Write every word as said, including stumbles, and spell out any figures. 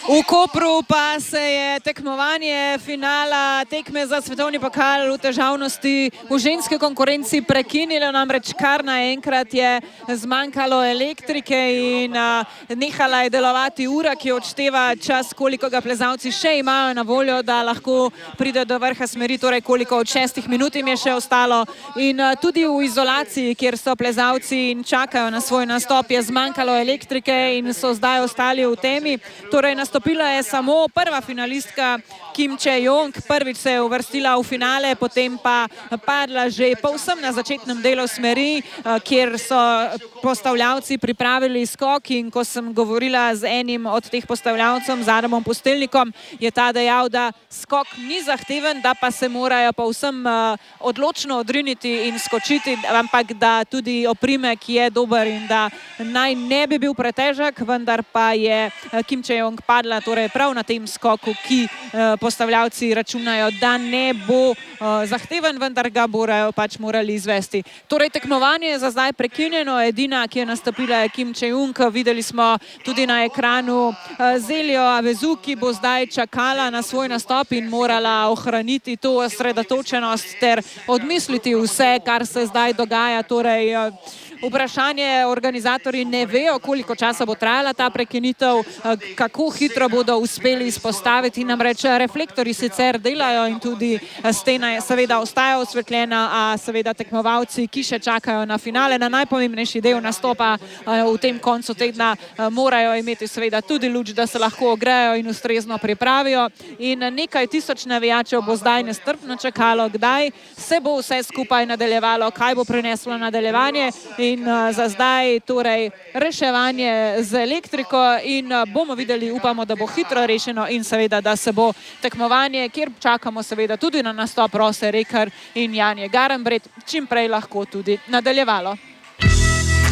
V Kopru pa se je tekmovanje finala tekme za svetovni pokal v težavnosti v ženski konkurenci prekinilo, namreč kar naenkrat je zmanjkalo elektrike in nehala je delovati ura, ki odšteva čas, koliko ga plezalci še imajo na voljo, da lahko pride do vrha smeri, torej koliko od šestih minut jim je še ostalo. In tudi v izolaciji, kjer so plezalci in čakajo na svoj nastop, je zmanjkalo elektrike in so zdaj ostali v temi. Torej nastopila je samo prva finalistka Kim Chae-yong, prvič se je uvrstila v finale, potem pa padla že povsem na začetnem delu smeri, kjer so postavljavci pripravili skok, in ko sem govorila z enim od teh postavljavcev, z Adamom Pustilnikom, je ta dejal, da skok ni zahteven, da pa se morajo povsem odločno odriniti in skočiti, ampak da tudi oprimek je dober in da naj ne bi bil pretežek, vendar pa je Kim Chae-yong padla torej prav na tem skoku, ki postavljavci računajo, da ne bo zahteven, vendar ga bodo pač morali izvesti. Torej tekmovanje je za zdaj prekinjeno, edina, ki je nastopila, je Kim Chae-yong. Videli smo tudi na ekranu Zeljo Avezu, ki bo zdaj čakala na svoj nastop in morala ohraniti to osredotočenost ter odmisliti vse, kar se zdaj dogaja. Torej vprašanje, organizatorji ne vejo, koliko časa bo trajala ta prekinitev, kako hitro bodo uspeli izpostaviti, namreč reflektorji sicer delajo in tudi stena je seveda ostaja osvetljena, a seveda tekmovalci, ki še čakajo na finale, na najpomembnejši del nastopa v tem koncu tedna, morajo imeti seveda tudi luč, da se lahko ogrejo in ustrezno pripravijo. In nekaj tisoč navijačev bo zdaj nestrpno čakalo, kdaj se bo vse skupaj nadaljevalo, kaj bo prineslo nadaljevanje. In za zdaj torej reševanje z elektriko in bomo videli, upamo, da bo hitro rešeno in seveda, da se bo tekmovanje, kjer čakamo seveda tudi na nastop Rose Rekar in Janje Garnbret, čim prej lahko tudi nadaljevalo.